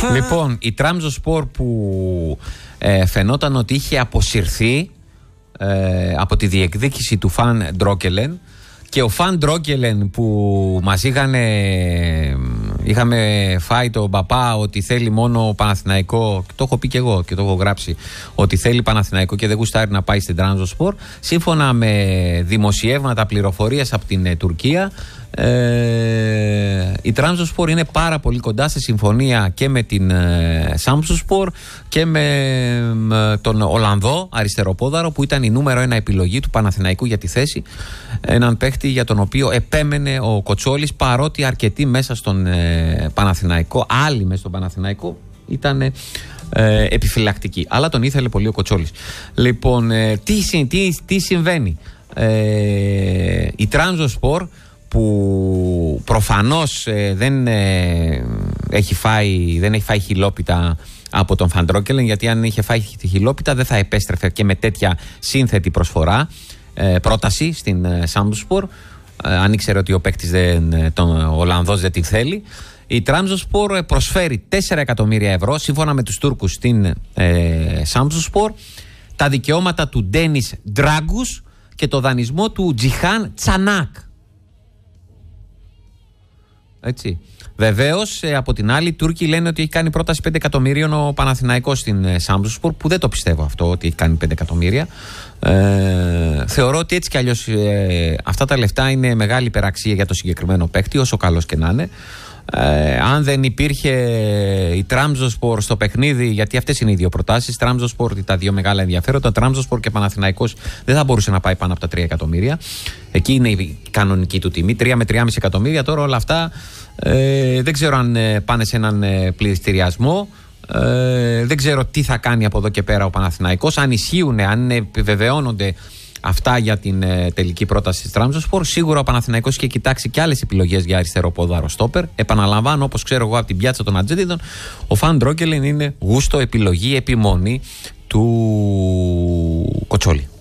Λοιπόν, η Τραμζονσπορ που φαινόταν ότι είχε αποσυρθεί από τη διεκδίκηση του Φαν Ντρόκελεν, και ο Φαν Ντρόκελεν που μας είχαμε φάει τον παπά ότι θέλει μόνο Παναθηναϊκό, το έχω πει και εγώ και το έχω γράψει, ότι θέλει Παναθηναϊκό και δεν γουστάρει να πάει στην Τραμζονσπορ, σύμφωνα με δημοσιεύματα, πληροφορίες από την Τουρκία, η Τραμζονσπορ είναι πάρα πολύ κοντά σε συμφωνία και με την Σαμσουσπορ και με τον Ολλανδό αριστεροπόδαρο που ήταν η νούμερο 1 επιλογή του Παναθηναϊκού για τη θέση, έναν παίχτη για τον οποίο επέμενε ο Κοτσόλης, παρότι αρκετοί μέσα στον Παναθηναϊκό, άλλοι μέσα στον Παναθηναϊκό ήταν επιφυλακτικοί, αλλά τον ήθελε πολύ ο Κοτσόλης. Λοιπόν, τι συμβαίνει? Η Τραμζονσπορ, που προφανώς δεν έχει φάει χιλόπιτα από τον Φαν Ντρόκελεν, γιατί αν είχε φάει τη χιλόπιτα δεν θα επέστρεφε και με τέτοια σύνθετη προσφορά, πρόταση στην Σαμσουσπορ, αν ήξερε ότι ο παίκτης τον Ολλανδός δεν την θέλει. Η Τραμζονσπορ προσφέρει 4 εκατομμύρια ευρώ σύμφωνα με τους Τούρκους στην Σαμσουσπορ, τα δικαιώματα του Ντένις Ντράγκους και το δανεισμό του Τζιχάν Τσανάκ. Έτσι. Βεβαίως, από την άλλη, οι Τούρκοι λένε ότι έχει κάνει πρόταση 5 εκατομμυρίων ο Παναθηναϊκός στην Σαμσουσπορ, που δεν το πιστεύω αυτό ότι έχει κάνει 5 εκατομμύρια. Θεωρώ ότι έτσι κι αλλιώς αυτά τα λεφτά είναι μεγάλη υπεραξία για το συγκεκριμένο παίκτη, όσο καλός και να είναι. Αν δεν υπήρχε η Τραμζονσπορ στο παιχνίδι, γιατί αυτές είναι οι δύο προτάσεις, Τραμζονσπορ, τα δύο μεγάλα ενδιαφέροντα, Τραμζονσπορ και Παναθηναϊκός, δεν θα μπορούσε να πάει πάνω από τα 3 εκατομμύρια. Εκεί είναι η κανονική του τιμή, 3 με 3,5 εκατομμύρια. Τώρα όλα αυτά δεν ξέρω αν πάνε σε έναν πληστηριασμό. Δεν ξέρω τι θα κάνει από εδώ και πέρα ο Παναθηναϊκός, αν ισχύουν, αν επιβεβαιώνονται αυτά για την τελική πρόταση της Τραμζονσπορ. Σίγουρα ο Παναθηναϊκός είχε κοιτάξει και άλλες επιλογές για αριστεροπόδαρο στόπερ. Επαναλαμβάνω, όπως ξέρω εγώ από την πιάτσα των Ατζέντιδων, ο Φαν Ντρόκελεν είναι γούστο, επιλογή, επιμονή του Κοτσόλη.